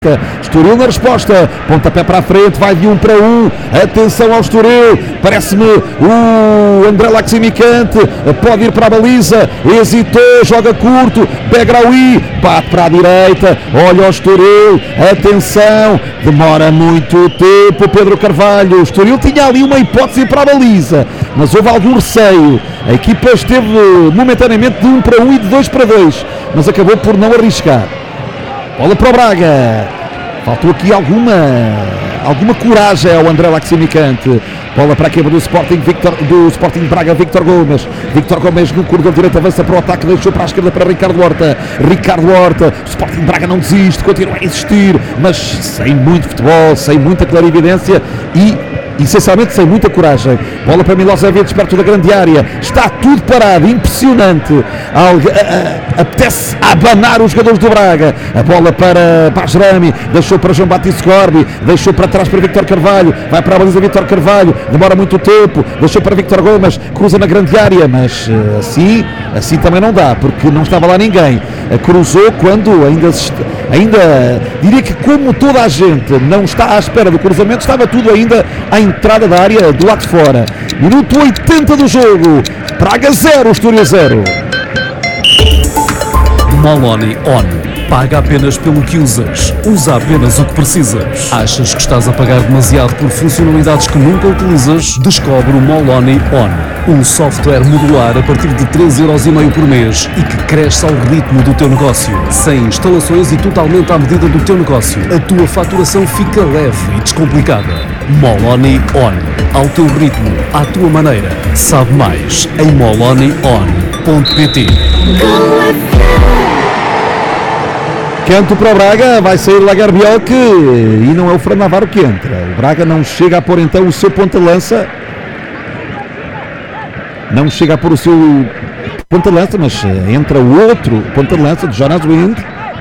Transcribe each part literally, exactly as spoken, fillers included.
Estoril na resposta, pontapé para a frente, vai de um para um, atenção ao Estoril, parece-me o André Laximicante, pode ir para a baliza, hesitou, joga curto, Begraoui, bate para a direita, olha ao Estoril, atenção, demora muito tempo, Pedro Carvalho, o Estoril tinha ali uma hipótese para a baliza, mas houve algum receio, a equipa esteve momentaneamente de um para um e de dois para dois, mas acabou por não arriscar. Bola para o Braga, faltou aqui alguma, alguma coragem ao André Laximicante. Bola para a quebra do Sporting, Victor, do Sporting Braga, Victor Gomes. Victor Gomes no corredor direito, avança para o ataque, deixou para a esquerda para Ricardo Horta. Ricardo Horta, o Sporting Braga não desiste, continua a existir, mas sem muito futebol, sem muita clarividência e essencialmente sem muita coragem. Bola para Milosevic, perto da grande área, está tudo parado, impressionante. Apetece abanar os jogadores do Braga. A bola para Bajrami, deixou para João Batista Gorbi, deixou para trás para Victor Carvalho, vai para a baliza Victor Carvalho, demora muito tempo, deixou para Victor Gomes, cruza na grande área, mas assim, assim também não dá, porque não estava lá ninguém. Cruzou quando ainda, ainda diria que como toda a gente não está à espera do cruzamento, estava tudo ainda à entrada da área do lado de fora. Minuto oitenta do jogo, Braga zero, Estoril zero. Moloni On. Paga apenas pelo que usas. Usa apenas o que precisas. Achas que estás a pagar demasiado por funcionalidades que nunca utilizas? Descobre o Moloni On. Um software modular a partir de três euros e meio por mês e que cresce ao ritmo do teu negócio. Sem instalações e totalmente à medida do teu negócio. A tua faturação fica leve e descomplicada. Moloni On. Ao teu ritmo, à tua maneira. Sabe mais em moloni on ponto pt. Canto para o Braga, vai sair Lagerbielke e não é o Fran Navarro que entra. O Braga não chega a pôr então o seu ponta-lança. Não chega a pôr o seu ponta-lança, mas entra o outro ponta-lança de Jonas Wind,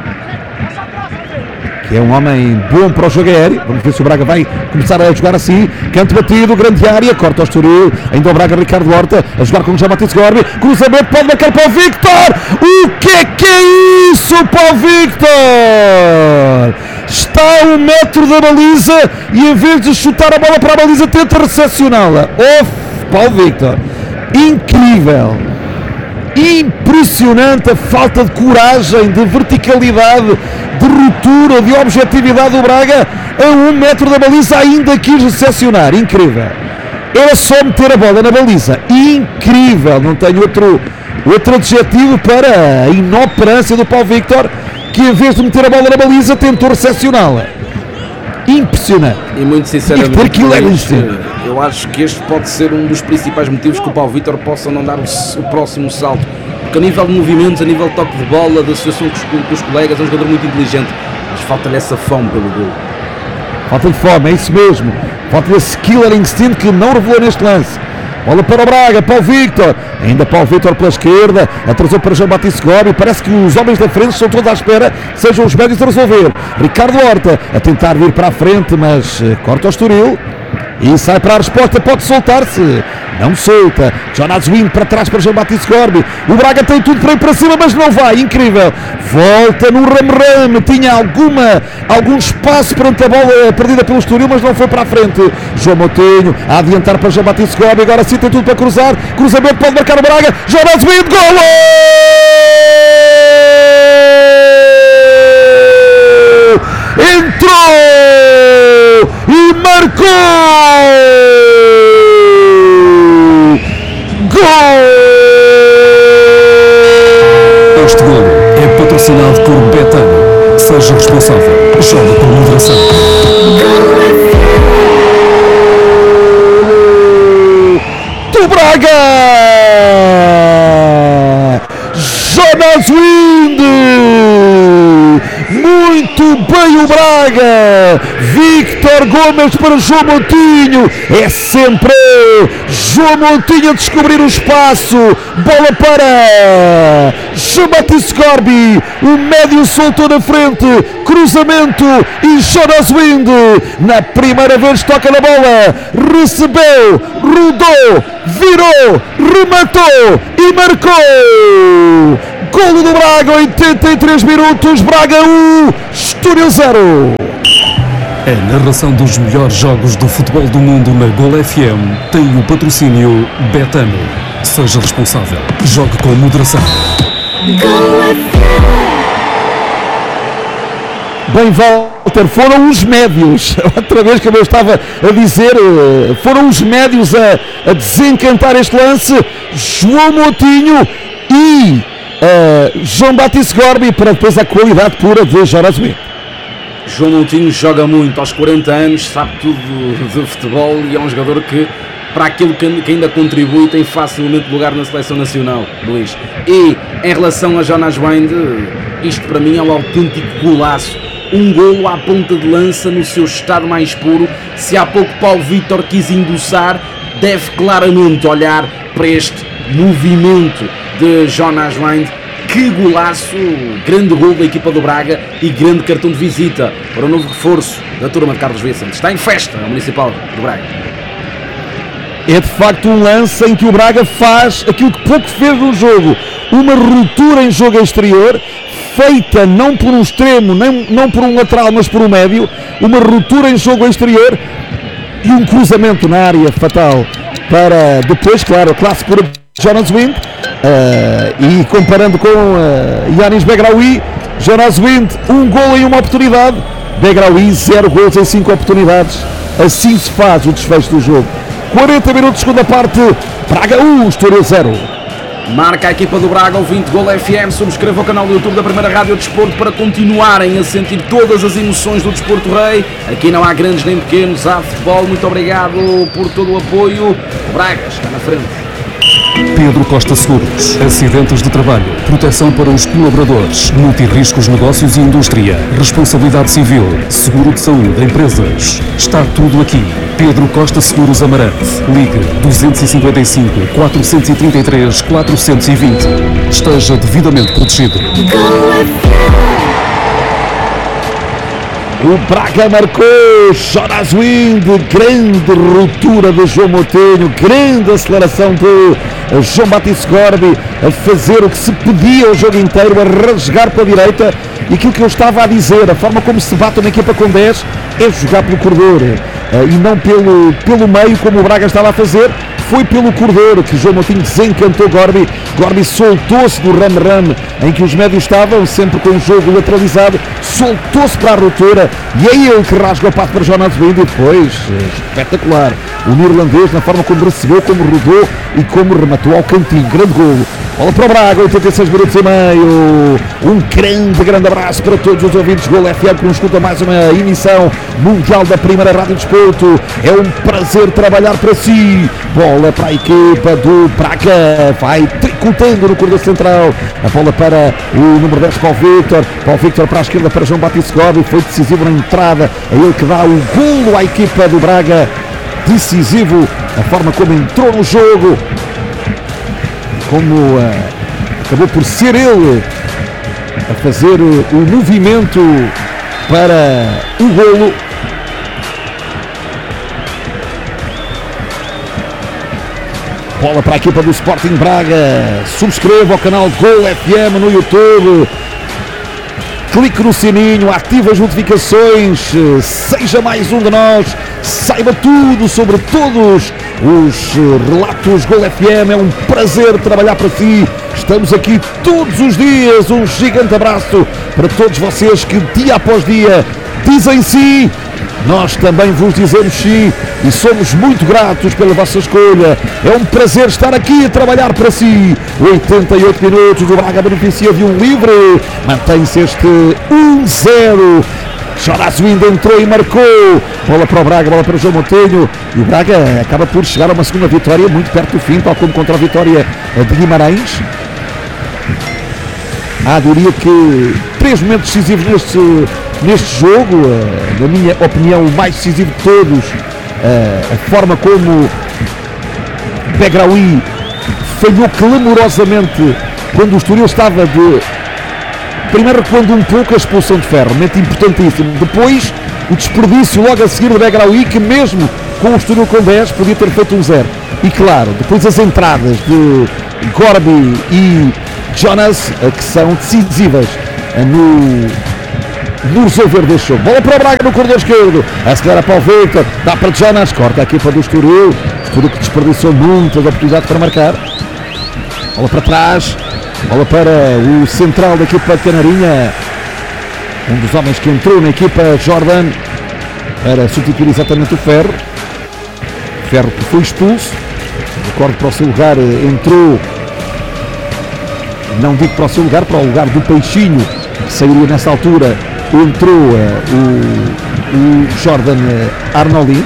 que é um homem bom para o jogo aéreo. Vamos ver se o Braga vai começar a jogar assim. Canto batido, grande área, corta ao Estoril, ainda o Braga, Ricardo Horta, a jogar com o João Batista Gorbi, cruzamento, pode marcar para o Victor. O que é que é isso para o Victor? Está a um metro da baliza e em vez de chutar a bola para a baliza tenta recepcioná-la. Off, para o Victor. Incrível. Impressionante a falta de coragem, de verticalidade, de ruptura, de objetividade do Braga a um metro da baliza, ainda quis recepcionar. Incrível. Era só meter a bola na baliza. Incrível. Não tenho outro, outro adjetivo para a inoperância do Paulo Victor, que em vez de meter a bola na baliza tentou recepcioná-la. Impressionante. E muito sinceramente, e aquilo é eu acho que este pode ser um dos principais motivos que o Paulo Victor possa não dar o, o próximo salto, porque a nível de movimentos, a nível de toque de bola, da associação com os, com os colegas, é um jogador muito inteligente, mas falta-lhe essa fome pelo gol. Falta de fome, é isso mesmo, falta esse killer instinct que não revelou neste lance. Bola para o Braga, Paulo Victor, ainda Paulo Victor pela esquerda, atrasou para João Batista Gorbi, parece que os homens da frente estão todos à espera, sejam os médios a resolver. Ricardo Horta a tentar vir para a frente, mas uh, corta o Estoril e sai para a resposta, pode soltar-se, não solta. Jonas Wind para trás para João Batista Gorbi, o Braga tem tudo para ir para cima, mas não vai, incrível. Volta no ram-ram, tinha alguma, algum espaço perante a bola perdida pelo Estoril, mas não foi para a frente. João Moutinho a adiantar para João Batista Gorbi, agora sim tem tudo para cruzar, cruzamento pode marcar o Braga, Jonas Wind, golo! Entrou e marcou! Gol! Este golo é patrocinado por Betano. Seja responsável. Joga com moderação. Do Braga! Jonas Wind! Muito bem o Braga! Victor Gomes para João Moutinho, é sempre João Moutinho a descobrir o espaço, bola para João Batista Gorbi, o médio soltou na frente, cruzamento e Jonas Wind, na primeira vez toca na bola, recebeu, rodou, virou, rematou e marcou! Golo do Braga, oitenta e três minutos, Braga um, Estoril zero. A narração dos melhores jogos do futebol do mundo na Gol F M tem o patrocínio Betano. Seja responsável. Jogue com moderação. Bem, Walter, foram os médios, outra vez como eu estava a dizer, foram os médios a, a desencantar este lance. João Moutinho e uh, João Batiste Gorbi, para depois a qualidade pura de Jonas Wind. João Moutinho joga muito, aos quarenta anos, sabe tudo de futebol e é um jogador que, para aquilo que ainda contribui, tem facilmente lugar na seleção nacional, Luís. E em relação a Jonas Wind, isto para mim é um autêntico golaço. Um golo à ponta de lança no seu estado mais puro. Se há pouco Paulo Vítor quis endossar, deve claramente olhar para este movimento de Jonas Wind. Que golaço, grande gol da equipa do Braga e grande cartão de visita para o novo reforço da turma de Carlos Vicente. Está em festa a Municipal do Braga. É de facto um lance em que o Braga faz aquilo que pouco fez no jogo, uma ruptura em jogo exterior, feita não por um extremo, nem, não por um lateral, mas por um médio, uma ruptura em jogo exterior e um cruzamento na área fatal para depois, claro, a classe pura de Jonas Wind. Uh, e comparando com uh, Yanis Begraoui, Jonas Wind, um gol em uma oportunidade, Begraoui, zero gols em cinco oportunidades. Assim se faz o desfecho do jogo. quarenta minutos, segunda parte, Braga um, Estoril zero. Marca a equipa do Braga, ouvinte Gol F M. Subscreva o canal do YouTube da Primeira Rádio Desporto para continuarem a sentir todas as emoções do Desporto Rei. Aqui não há grandes nem pequenos, há futebol. Muito obrigado por todo o apoio. O Braga está na frente. Pedro Costa Seguros. Acidentes de trabalho, proteção para os colaboradores, multirriscos, negócios e indústria, responsabilidade civil, seguro de saúde, empresas. Está tudo aqui. Pedro Costa Seguros Amarante. Ligue dois cinco cinco, quatro três três, quatro dois zero. Esteja devidamente protegido. O Braga marcou, Jonas Wind, grande ruptura de João Moutinho, grande aceleração de João Batiste Gorbi, a fazer o que se pedia o jogo inteiro, a rasgar para a direita, e aquilo que eu estava a dizer, a forma como se bate uma equipa com dez é jogar pelo corredor, e não pelo, pelo meio como o Braga estava a fazer. Foi pelo corredor que João Moutinho desencantou Gorbi. Gorbi soltou-se do ram-ram em que os médios estavam, sempre com o jogo lateralizado, soltou-se para a ruptura e é ele que rasga o passo para Jonas Wind e depois, espetacular, o neerlandês na forma como recebeu, como rodou e como rematou ao cantinho. Grande golo. Bola para o Braga, oitenta e seis minutos e meio. Um grande, grande abraço para todos os ouvintes Gol F M que nos escuta mais uma emissão mundial da Primeira Rádio Desporto. É um prazer trabalhar para si. Bola para a equipa do Braga, vai tricotando no corredor central. A bola para o número dez, Paulo Vítor. Paulo Vítor para a esquerda para João Batiste Gorbi. Foi decisivo na entrada. É ele que dá o golo à equipa do Braga. Decisivo a forma como entrou no jogo. Como uh, acabou por ser ele a fazer o, o movimento para o golo. Bola para a equipa do Sporting Braga. Subscreva o canal Gol F M no YouTube. Clique no sininho, ative as notificações, seja mais um de nós, saiba tudo sobre todos os relatos Gol F M. É um prazer trabalhar para si. Estamos aqui todos os dias. Um gigante abraço para todos vocês que dia após dia dizem sim. Nós também vos dizemos sim e somos muito gratos pela vossa escolha. É um prazer estar aqui a trabalhar para si. oitenta e oito minutos, o Braga beneficia de um livre. Mantém-se este um zero. Jonas Wind entrou e marcou. Bola para o Braga, bola para o João Moutinho. E o Braga acaba por chegar a uma segunda vitória muito perto do fim, tal como contra a Vitória de Guimarães. Ah, diria que três momentos decisivos neste, neste jogo, na minha opinião o mais decisivo de todos, a forma como Begraoui falhou clamorosamente quando o Estoril estava de... Primeiro recuando um pouco a expulsão de Ferro, momento importantíssimo. Depois o desperdício logo a seguir do Begraoui, que mesmo com o Estoril com dez podia ter feito um zero. E claro, depois as entradas de Gorbi e Jonas, que são decisivas no, no resolver deste jogo. Bola para o Braga no corredor esquerdo, acelera para o Victor, dá para Jonas, corta a equipa do Estoril, Estoril que desperdiçou muitas oportunidades para marcar. Bola para trás, bola para o central da equipa canarinha, um dos homens que entrou na equipa, Jordan, para substituir exatamente o Ferro. Ferro que foi expulso, recordo, para o seu lugar entrou, não digo para o seu lugar, para o lugar do Peixinho, que sairia nessa altura, entrou uh, o, o Jordan uh, Arnolin.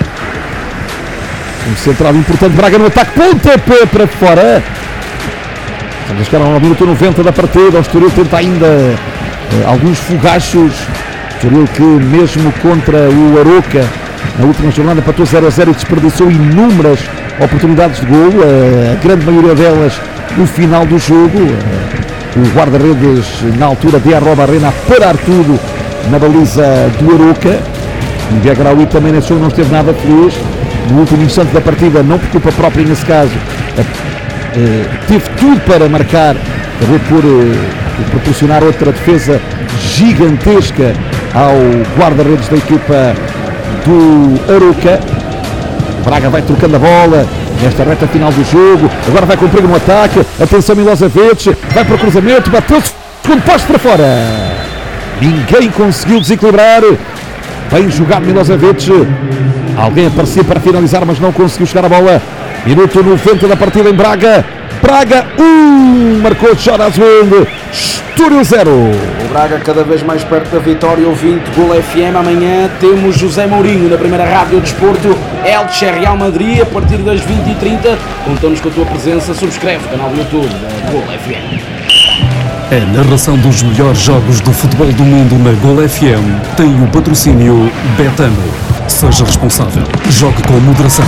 Um central importante, Braga no ataque, pontapé para fora. Estamos a chegar ao minuto noventa da partida, o Estoril tenta ainda uh, alguns fogachos. Estoril que mesmo contra o Aroca, na última jornada, empatou zero a zero e desperdiçou inúmeras oportunidades de golo, uh, a grande maioria delas no final do jogo. Uh, o guarda-redes na altura de Arroba Arena a parar tudo na baliza do Aroca. O Begraoui também nesse jogo não esteve nada feliz. No último instante da partida, não por culpa própria nesse caso, uh, uh, teve tudo para marcar, acabou por uh, proporcionar outra defesa gigantesca ao guarda-redes da equipa do Aroca. Braga vai trocando a bola nesta reta final do jogo, agora vai cumprir um ataque, atenção Milosevic, vai para o cruzamento, bateu segundo posto para fora, ninguém conseguiu desequilibrar, bem jogado Milosevic, alguém aparecia para finalizar mas não conseguiu chegar a bola. Minuto noventa da partida em Braga, Braga um, marcou Jonas Wind, Estoril zero. O Braga cada vez mais perto da vitória, ouvinte Gol F M. Amanhã temos José Mourinho na primeira Rádio Desporto, Elche Real Madrid, a partir das vinte e trinta. Contamos com a tua presença, subscreve o canal do YouTube da Gol F M. A narração dos melhores jogos do futebol do mundo na Gol F M tem o patrocínio Betano. Seja responsável, jogue com moderação.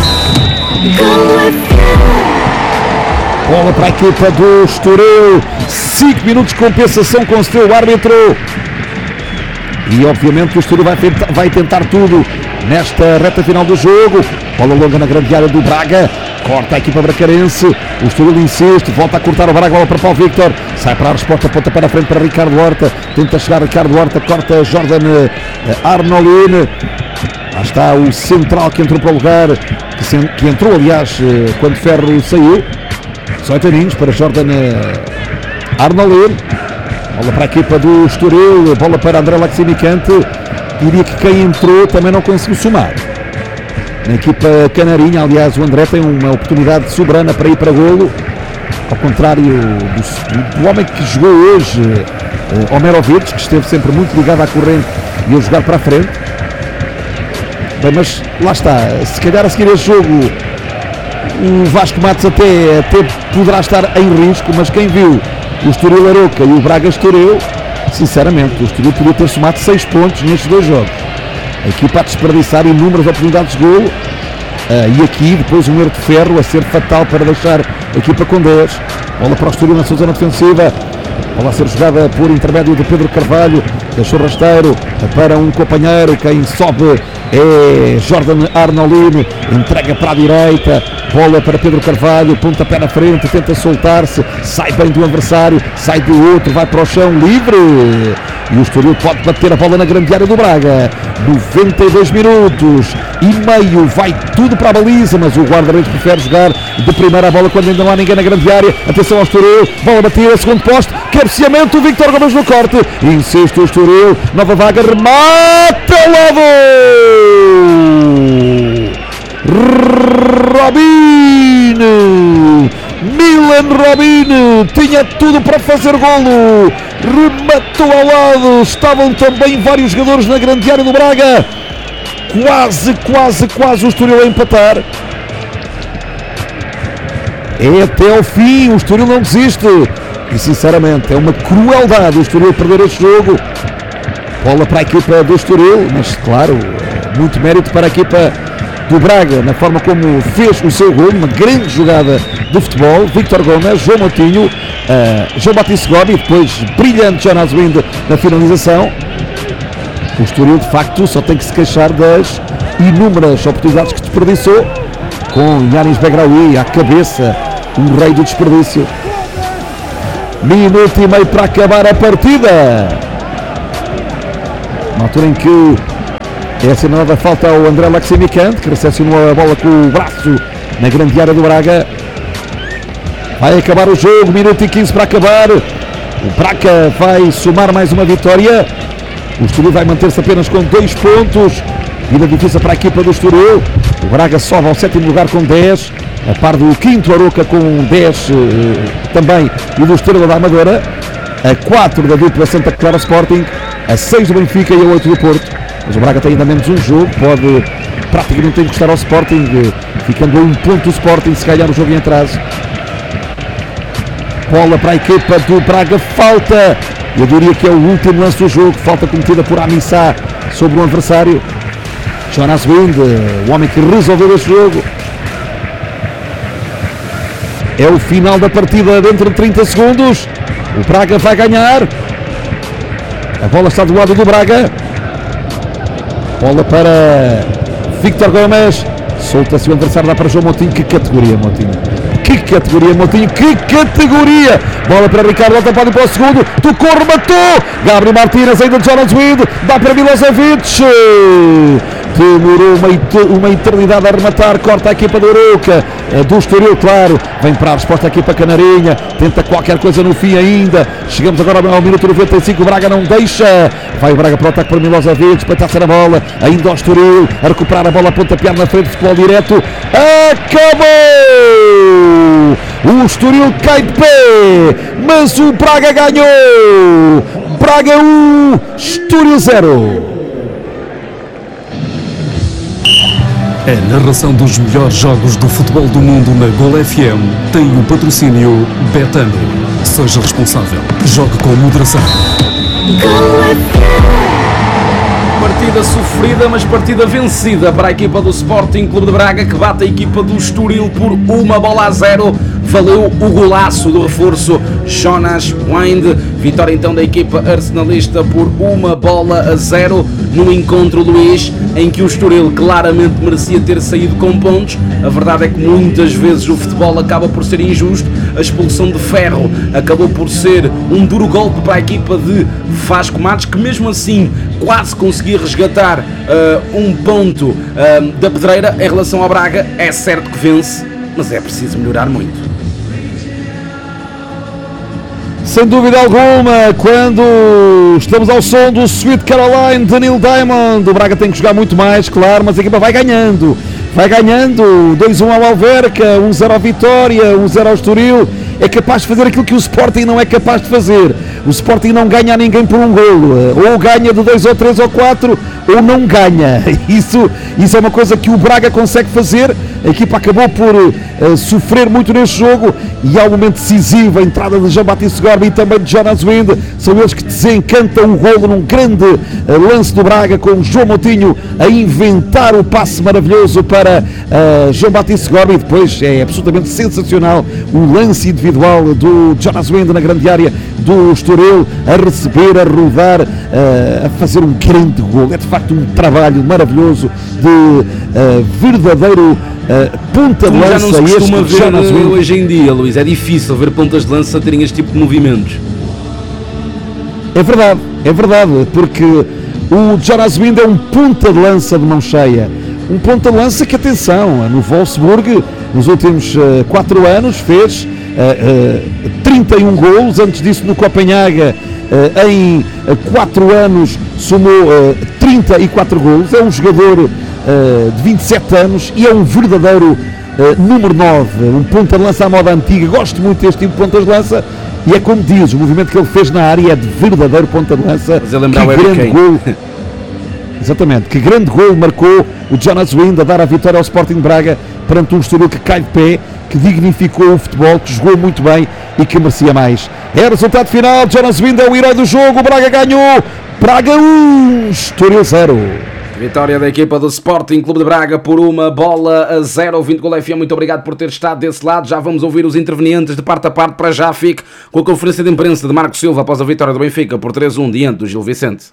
Bola para a equipa do Estoril, cinco minutos de compensação concedeu o árbitro. E obviamente o Estoril vai tentar, vai tentar tudo nesta reta final do jogo. Bola longa na grande área do Braga, corta a equipa bracarense, o Estoril insiste, volta a cortar o Braga, bola para Paulo Victor, sai para a resposta, ponta para a frente para Ricardo Horta, tenta chegar Ricardo Horta, corta Jordan Arnolin. Lá está o central que entrou para o lugar, que, se, que entrou aliás quando Ferro saiu. dezoito aninhos para Jordan Arnolin. Bola para a equipa do Estoril, bola para André Laximicante. Diria que quem entrou também não conseguiu somar. Na equipa canarinha, aliás, o André tem uma oportunidade soberana para ir para golo, ao contrário do, do homem que jogou hoje, uh, Omerovic, que esteve sempre muito ligado à corrente e a jogar para a frente. Bem, mas lá está, se calhar a seguir este jogo o Vasco Matos até, até poderá estar em risco, mas quem viu o Estoril Aroca e o Braga Estoril, sinceramente, o Estoril podia ter somado seis pontos nestes dois jogos. A equipa a desperdiçar inúmeras oportunidades de golo, uh, e aqui depois um erro de Ferro a ser fatal para deixar a equipa com dez. Bola para o Estoril na sua zona defensiva, bola a ser jogada por intermédio de Pedro Carvalho, deixou rasteiro para um companheiro, quem sobe é Jordan Arnolin, entrega para a direita, bola para Pedro Carvalho, pontapé na frente, tenta soltar-se, sai bem do adversário, sai do outro, vai para o chão, livre, e o Estoril pode bater a bola na grande área do Braga. Noventa e dois minutos e meio, vai tudo para a baliza, mas o guarda-redes prefere jogar de primeira a bola quando ainda não há ninguém na grande área. Atenção ao Estoril, bola batida, segundo posto, cabeceamento, Victor Gomes no corte, insiste o Estoril, nova vaga, remata ao lado, Robin, Milan Robin, tinha tudo para fazer golo, rematou ao lado, estavam também vários jogadores na grande área do Braga, quase, quase, quase o Estoril a empatar. É até ao fim, o Estoril não desiste, e sinceramente é uma crueldade o Estoril perder este jogo. Bola para a equipa do Estoril, mas claro, muito mérito para a equipa do Braga, na forma como fez o seu gol, uma grande jogada de futebol, Victor Gomes, João Moutinho, uh, João Batista Gobi, depois brilhante Jonas Wind na finalização. O Estoril de facto só tem que se queixar das inúmeras oportunidades que desperdiçou, com Yanis Begraoui à cabeça, um rei do desperdício. minuto e meio para acabar a partida. Na altura em que é assinalada a falta ao André Laximicante, que recepcionou a bola com o braço na grande área do Braga. Vai acabar o jogo, minuto e quinze para acabar. O Braga vai somar mais uma vitória. O Estoril vai manter-se apenas com dois pontos. Vida difícil para a equipa do Estoril. O Braga sobe ao sétimo lugar com dez, a par do quinto Aroca com dez eh, também, e do Estrela da Amadora, a quatro da dupla Santa Clara Sporting, a seis do Benfica e a oito do Porto. Mas o Braga tem ainda menos um jogo, pode praticamente encostar ao Sporting, eh, ficando a um ponto do Sporting se ganhar o jogo em atraso. Bola para a equipa do Braga, falta, eu diria que é o último lance do jogo, falta cometida por Amissá sobre o adversário. Jonas Wind, o homem que resolveu este jogo. É o final da partida dentro de trinta segundos. O Braga vai ganhar. A bola está do lado do Braga. Bola para Víctor Gomes. Solta-se o adversário, dá para João Moutinho. Que categoria, Moutinho. Que categoria, Moutinho. Que categoria. Bola para Ricardo, volta para o segundo. Tocou, rematou. Gabriel Martínez, ainda de Jonas Wind. Dá para Milosevic. Demorou uma, uma eternidade a rematar, corta a equipa do Aroca, do Estoril, claro, vem para a resposta a equipa canarinha, tenta qualquer coisa no fim ainda, chegamos agora ao minuto noventa e cinco, o Braga não deixa, vai o Braga para o ataque para Milosevic, para taçar a bola, ainda ao Estoril, a recuperar a bola, a pontapear na frente, futebol direto, acabou! O Estoril cai de pé, mas o Braga ganhou! Braga um, Estoril zero. A narração dos melhores jogos do futebol do mundo na Gol F M tem o patrocínio Betano. Seja responsável. Jogue com moderação. Partida sofrida, mas partida vencida para a equipa do Sporting Clube de Braga, que bate a equipa do Estoril por uma bola a zero. Valeu o golaço do reforço Jonas Wind. Vitória então da equipa arsenalista por uma bola a zero no encontro, Luís, em que o Estoril claramente merecia ter saído com pontos. A verdade é que muitas vezes o futebol acaba por ser injusto. A expulsão de Ferro acabou por ser um duro golpe para a equipa de Vasco Matos, que mesmo assim quase conseguia resgatar uh, um ponto uh, da pedreira. Em relação ao Braga, é certo que vence, mas é preciso melhorar muito. Sem dúvida alguma, quando estamos ao som do Sweet Caroline de Neil Diamond, o Braga tem que jogar muito mais, claro, mas a equipa vai ganhando, vai ganhando, dois a um ao Alverca, um a zero ao Vitória, um a zero ao Estoril, é capaz de fazer aquilo que o Sporting não é capaz de fazer. O Sporting não ganha a ninguém por um golo, ou ganha de dois ou três ou quatro, ou não ganha. Isso, isso é uma coisa que o Braga consegue fazer. A equipa acabou por uh, sofrer muito neste jogo, e ao momento decisivo, a entrada de Jean-Baptiste Gorbi e também de Jonas Wind, são eles que desencantam o golo num grande uh, lance do Braga, com o João Moutinho a inventar o passe maravilhoso para uh, Jean-Baptiste Gorbi. Depois é absolutamente sensacional o lance individual do Jonas Wind na grande área do Estoril, a receber, a rodar, uh, a fazer um grande golo. É de facto um trabalho maravilhoso de uh, verdadeiro Uh, ponta de lança. Já não se costuma ver hoje em dia, Luís, é difícil ver pontas de lança terem este tipo de movimentos. É verdade, é verdade, porque o Jonas Wind é um ponta de lança de mão cheia, um ponta de lança que, atenção, no Wolfsburg nos últimos uh, quatro anos fez uh, uh, trinta e um golos, antes disso no Copenhaga uh, em quatro uh, anos somou uh, trinta e quatro golos, é um jogador Uh, de vinte e sete anos e é um verdadeiro uh, número nove, um ponta de lança à moda antiga. Gosto muito deste tipo de pontas de lança, e é como diz, o movimento que ele fez na área é de verdadeiro ponta de lança. Mas eu lembrar que grande gol, exatamente, que grande gol marcou o Jonas Wind a dar a vitória ao Sporting Braga perante um Estoril que cai de pé, que dignificou o futebol, que jogou muito bem e que merecia mais. É o resultado final. Jonas Wind é o herói do jogo. O Braga ganhou. Braga um, Estoril zero. Vitória da equipa do Sporting Clube de Braga por uma bola a zero. Ouvinte Gol F M, muito obrigado por ter estado desse lado. Já vamos ouvir os intervenientes de parte a parte. Para já fique com a conferência de imprensa de Marco Silva após a vitória do Benfica por três a um diante do Gil Vicente.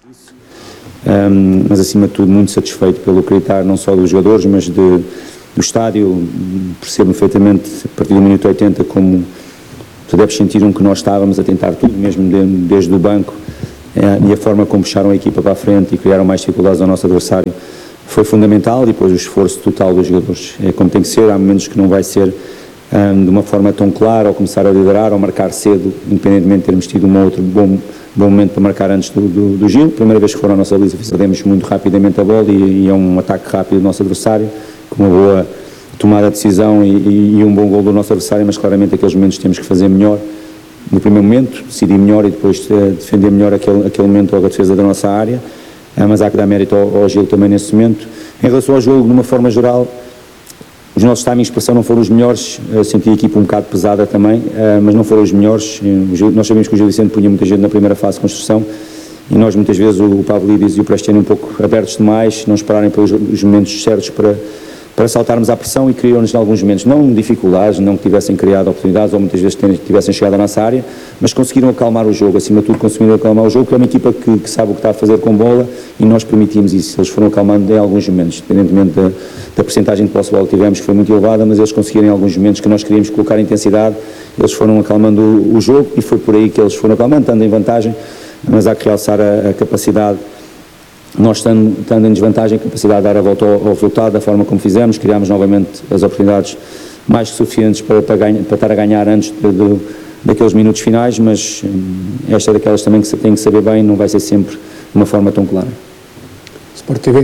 Um, mas acima de tudo muito satisfeito pelo acreditar não só dos jogadores, mas de, do estádio. Percebo perfeitamente a partir do minuto oitenta como os adeptos sentiram que nós estávamos a tentar tudo, mesmo de, desde o banco, e a forma como puxaram a equipa para a frente e criaram mais dificuldades ao nosso adversário foi fundamental. E depois o esforço total dos jogadores é como tem que ser. Há momentos que não vai ser um, de uma forma tão clara, ou começar a liderar ou marcar cedo, independentemente de termos tido um outro bom, bom momento para marcar antes do, do, do Gil. Primeira vez que foram à nossa baliza, perdemos muito rapidamente a bola e, e é um ataque rápido do nosso adversário, com uma boa tomada de decisão e, e, e um bom gol do nosso adversário, mas claramente aqueles momentos temos que fazer melhor. No primeiro momento, decidir melhor e depois uh, defender melhor aquele, aquele momento ou a defesa da nossa área, uh, mas há que dar mérito ao, ao Gil também nesse momento. Em relação ao jogo, de uma forma geral, os nossos timings de pressão não foram os melhores, uh, senti a equipa um bocado pesada também, uh, mas não foram os melhores. Uh, Gil, nós sabíamos que o Gil Vicente punha muita gente na primeira fase de construção e nós muitas vezes, o, o Pavlidis e o Prestiani um pouco abertos demais, não esperarem pelos os momentos certos para... para saltarmos à pressão, e criou-nos em alguns momentos, não dificuldades, não que tivessem criado oportunidades ou muitas vezes tivessem chegado à nossa área, mas conseguiram acalmar o jogo, acima de tudo conseguiram acalmar o jogo, porque é uma equipa que, que sabe o que está a fazer com bola e nós permitimos isso. Eles foram acalmando em alguns momentos, independentemente da, da percentagem de posse de bola que tivemos, que foi muito elevada, mas eles conseguiram em alguns momentos que nós queríamos colocar intensidade, eles foram acalmando o, o jogo e foi por aí que eles foram acalmando, estando em vantagem, mas há que realçar a, a capacidade. Nós, estando, estando em desvantagem, a capacidade de dar a volta ao, ao resultado, da forma como fizemos, criámos novamente as oportunidades mais que suficientes para, para, ganha, para estar a ganhar antes de, de, daqueles minutos finais, mas hum, esta é daquelas também que se tem que saber bem, não vai ser sempre de uma forma tão clara. Sport T V.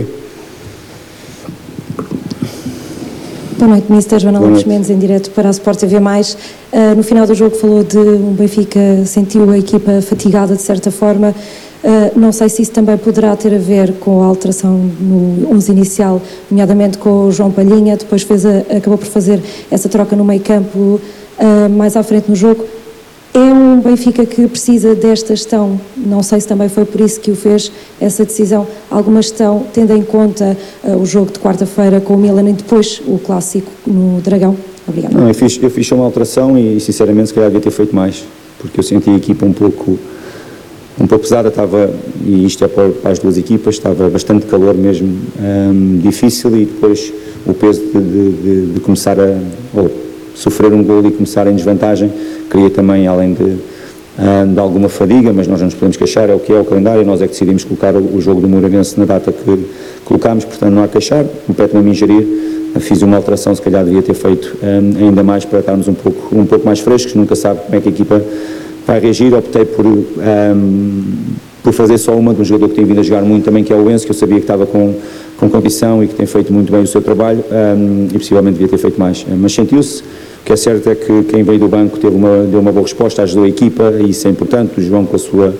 Boa noite, mister Joana Lopes Mendes, em direto para a Sport T V mais. Uh, no final do jogo falou de um Benfica, sentiu a equipa fatigada de certa forma. Uh, não sei se isso também poderá ter a ver com a alteração no onze inicial, nomeadamente com o João Palhinha, depois fez a, acabou por fazer essa troca no meio campo uh, mais à frente no jogo. É um Benfica que precisa desta gestão, não sei se também foi por isso que o fez, essa decisão, alguma gestão, tendo em conta uh, o jogo de quarta-feira com o Milan e depois o clássico no Dragão? Obrigada. Não, eu fiz, eu fiz uma alteração e sinceramente se calhar devia ter feito mais, porque eu senti a equipa um pouco... um pouco pesada, estava, e isto é para, para as duas equipas, estava bastante calor mesmo, um, difícil, e depois o peso de, de, de começar a, ou sofrer um gol e começar em desvantagem, cria também, além de, um, de alguma fadiga, mas nós não nos podemos queixar, é o que é o calendário, nós é que decidimos colocar o, o jogo do Moreirense na data que colocámos, portanto não há a queixar, compete-me a mim gerir, fiz uma alteração, se calhar devia ter feito um, ainda mais para estarmos um pouco, um pouco mais frescos, nunca sabe como é que a equipa vai reagir. Optei por, um, por fazer só uma de um jogador que tem vindo a jogar muito também, que é o Enzo, que eu sabia que estava com, com condição e que tem feito muito bem o seu trabalho, um, e possivelmente devia ter feito mais, mas sentiu-se. O que é certo é que quem veio do banco teve uma, deu uma boa resposta, ajudou a equipa, e isso é importante. O João, com a sua,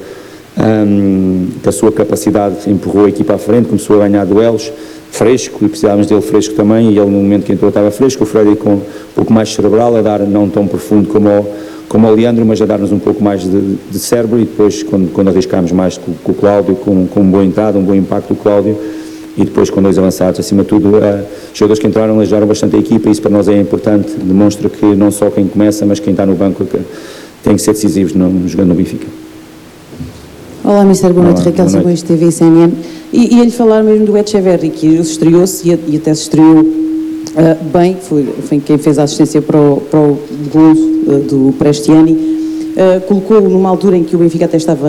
um, com a sua capacidade, empurrou a equipa à frente, começou a ganhar duelos, fresco, e precisávamos dele fresco também, e ele no momento que entrou estava fresco. O Freire com um pouco mais cerebral, a dar não tão profundo como o como o Leandro, mas a dar-nos um pouco mais de, de cérebro, e depois quando, quando arriscámos mais com, com o Cláudio, com, com uma boa entrada, um bom impacto do Cláudio, e depois com dois avançados, acima de tudo, uh, os jogadores que entraram ajudaram bastante a equipa, e isso para nós é importante, demonstra que não só quem começa, mas quem está no banco tem que ser decisivos no, jogando no Benfica. Olá, mister Boa noite, Raquel Boa Sabões, T V C N N. E ia-lhe falar mesmo do Etcheverry, que estreou-se e, e até se estreou Uh, bem, foi, foi quem fez a assistência para o, para o gol uh, do Prestiani, uh, colocou-o numa altura em que o Benfica até estava